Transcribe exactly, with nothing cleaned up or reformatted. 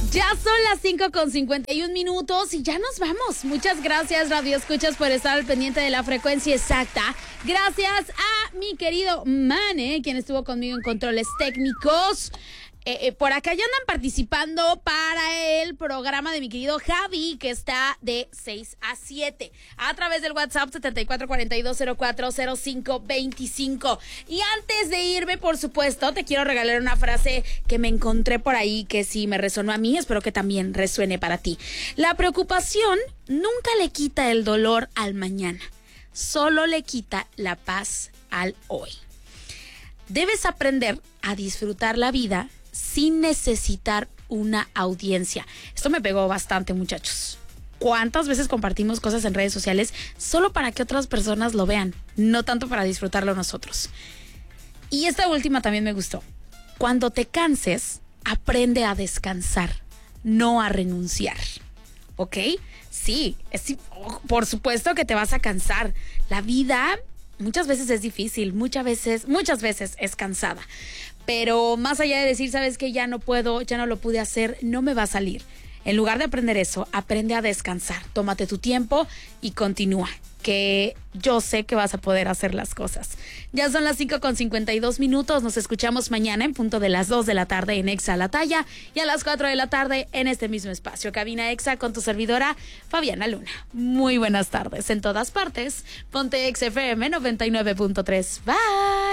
Ya son las cinco con cincuenta y un minutos y ya nos vamos. Muchas gracias, Radio Escuchas, por estar al pendiente de la frecuencia exacta. Gracias a mi querido Mane, quien estuvo conmigo en controles técnicos. Eh, eh, por acá ya andan participando para el programa de mi querido Javi, que está de seis a siete, a través del WhatsApp setenta y cuatro cuarenta y dos cero cuatro cero cinco veinticinco. Y antes de irme, por supuesto, te quiero regalar una frase que me encontré por ahí, que sí me resonó a mí, espero que también resuene para ti. La preocupación nunca le quita el dolor al mañana, solo le quita la paz al hoy. Debes aprender a disfrutar la vida sin necesitar una audiencia. Esto me pegó bastante, muchachos. ¿Cuántas veces compartimos cosas en redes sociales solo para que otras personas lo vean, no tanto para disfrutarlo nosotros? Y esta última también me gustó. Cuando te canses, aprende a descansar, no a renunciar. ¿Ok? Sí, es, por supuesto que te vas a cansar. La vida muchas veces es difícil, muchas veces, muchas veces es cansada. Pero más allá de decir, sabes que ya no puedo, ya no lo pude hacer, no me va a salir. En lugar de aprender eso, aprende a descansar. Tómate tu tiempo y continúa, que yo sé que vas a poder hacer las cosas. Ya son las cinco con cincuenta y dos minutos. Nos escuchamos mañana en punto de las dos de la tarde en Exa La Talla y a las cuatro de la tarde en este mismo espacio. Cabina Exa con tu servidora Fabiana Luna. Muy buenas tardes en todas partes. Ponte Exa F M noventa y nueve punto tres. Bye.